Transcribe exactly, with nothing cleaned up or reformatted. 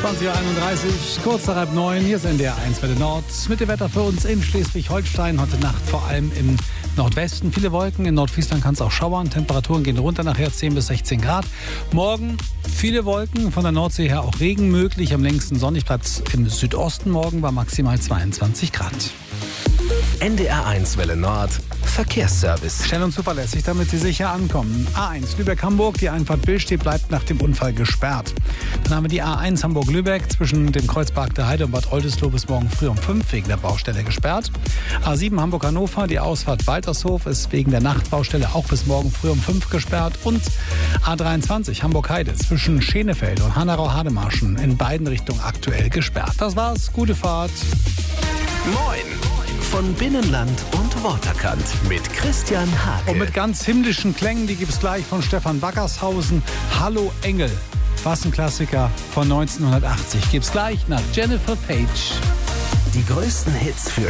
zwanzig Uhr einunddreißig, kurz nach halb neun, hier ist N D R eins Welle Nord. Mit dem Wetter für uns in Schleswig-Holstein. Heute Nacht vor allem im Nordwesten viele Wolken. In Nordfriesland kann es auch schauern. Temperaturen gehen runter, nachher zehn bis sechzehn Grad. Morgen viele Wolken, von der Nordsee her auch Regen möglich. Am längsten sonnig bleibt es im Südosten morgen bei maximal zweiundzwanzig Grad. N D R eins Welle Nord Verkehrsservice. Schnell und zuverlässig, damit Sie sicher ankommen. A eins Lübeck-Hamburg, die Einfahrt Billstedt bleibt nach dem Unfall gesperrt. Dann haben wir die A eins Hamburg-Lübeck zwischen dem Kreuzberg der Heide und Bad Oldesloe bis morgen früh um fünf wegen der Baustelle gesperrt. A sieben Hamburg-Hannover, die Ausfahrt Waltershof ist wegen der Nachtbaustelle auch bis morgen früh um fünf gesperrt. Und A dreiundzwanzig Hamburg-Heide zwischen Schenefeld und Hanau-Hademarschen in beiden Richtungen aktuell gesperrt. Das war's, gute Fahrt. Moin! Von Binnenland und Waterkant mit Christian Hake. Und mit ganz himmlischen Klängen, die gibt's gleich von Stefan Wackershausen. Hallo Engel, was ein Klassiker von neunzehnhundertachtzig. Gibt's gleich nach Jennifer Page. Die größten Hits für